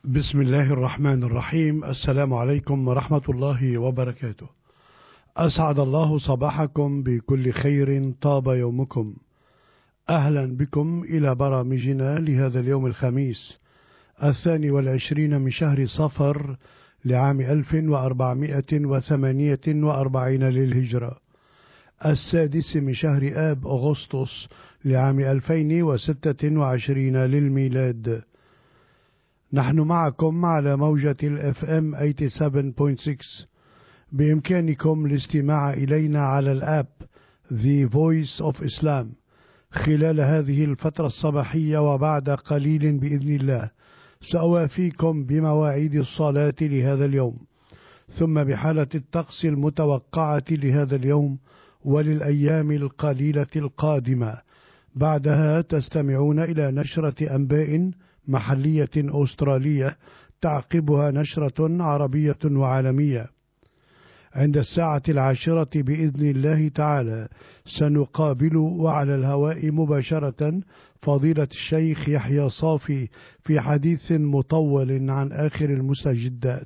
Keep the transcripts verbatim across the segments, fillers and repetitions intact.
بسم الله الرحمن الرحيم. السلام عليكم ورحمة الله وبركاته. أسعد الله صباحكم بكل خير، طاب يومكم. أهلا بكم إلى برامجنا لهذا اليوم الخميس الثاني والعشرين من شهر صفر لعام ألف وأربعمائة وثمانية وأربعين للهجرة، السادس من شهر آب أغسطس لعام ألفين وستة وعشرين للميلاد. نحن معكم على موجة الاف ام ثمانية وثمانين فاصلة ستة. بإمكانكم الاستماع إلينا على الآب The Voice of Islam خلال هذه الفترة الصباحية، وبعد قليل بإذن الله سأوافيكم بمواعيد الصلاة لهذا اليوم، ثم بحالة الطقس المتوقعة لهذا اليوم وللأيام القليلة القادمة. بعدها تستمعون إلى نشرة أنباء محلية أسترالية، تعقبها نشرة عربية وعالمية. عند الساعة العاشرة بإذن الله تعالى سنقابل وعلى الهواء مباشرة فضيلة الشيخ يحيى صافي في حديث مطول عن آخر المستجدات.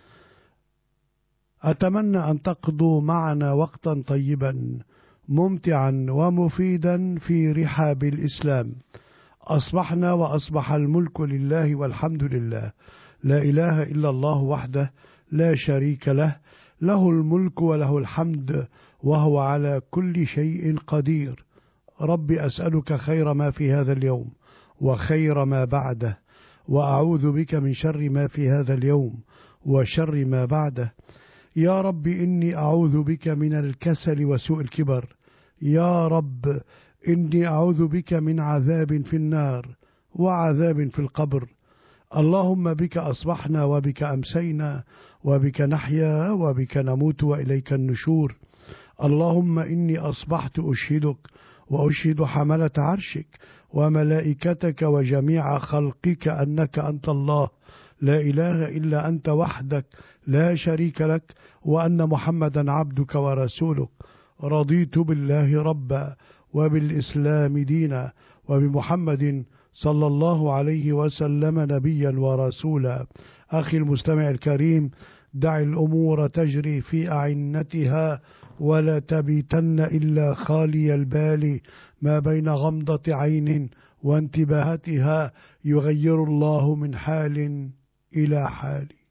أتمنى أن تقضوا معنا وقتا طيبا ممتعا ومفيدا في رحاب الإسلام. أصبحنا وأصبح الملك لله والحمد لله، لا إله إلا الله وحده لا شريك له، له الملك وله الحمد وهو على كل شيء قدير. رب أسألك خير ما في هذا اليوم وخير ما بعده، وأعوذ بك من شر ما في هذا اليوم وشر ما بعده. يا رب إني أعوذ بك من الكسل وسوء الكبر. يا رب إني أعوذ بك من عذاب في النار وعذاب في القبر. اللهم بك أصبحنا وبك أمسينا وبك نحيا وبك نموت وإليك النشور. اللهم إني أصبحت أشهدك وأشهد حملة عرشك وملائكتك وجميع خلقك أنك أنت الله، لا إله إلا أنت وحدك لا شريك لك، وأن محمدا عبدك ورسولك. رضيت بالله ربا وبالإسلام دينا وبمحمد صلى الله عليه وسلم نبيا ورسولا. أخي المستمع الكريم، دع الأمور تجري في أعنتها ولا تبيتن إلا خالي البال، ما بين غمضة عين وانتباهتها يغير الله من حال إلى حال.